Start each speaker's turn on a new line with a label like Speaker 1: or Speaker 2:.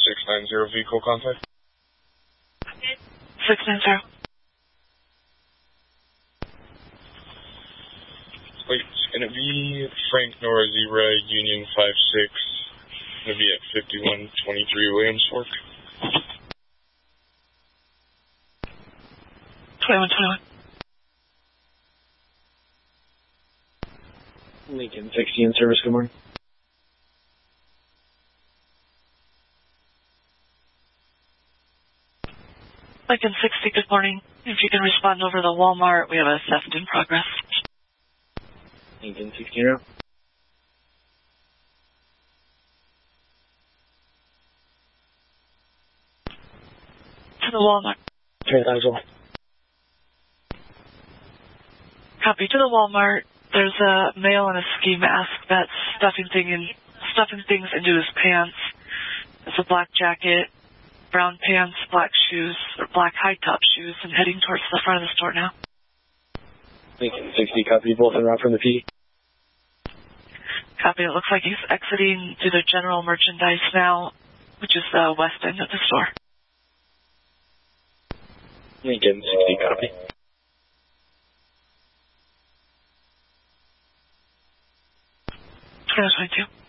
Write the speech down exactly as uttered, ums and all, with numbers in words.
Speaker 1: six nine zero vehicle contact.
Speaker 2: six nine zero.
Speaker 1: Wait, it's going to be Frank Nora Zebra Union five six. Going to be at fifty-one twenty-three Williams Fork.
Speaker 2: twenty-one twenty-one.
Speaker 3: Lincoln sixty in service, good morning.
Speaker 2: Lincoln sixty, good morning. If you can respond over the Walmart, we have a theft in progress.
Speaker 3: Lincoln sixty now.
Speaker 2: To the Walmart.
Speaker 3: Turn that as well.
Speaker 2: Copy. To the Walmart. There's a male in a ski mask that's stuffing, thing in, stuffing things into his pants. It's a black jacket, brown pants, black shoes, or black high-top shoes, and heading towards the front of the store now.
Speaker 3: Lincoln sixty, copy, both en route from the P.
Speaker 2: Copy. It looks like he's exiting to the general merchandise now, which is the west end of the store.
Speaker 3: Lincoln sixty, copy.
Speaker 2: twenty twenty-two.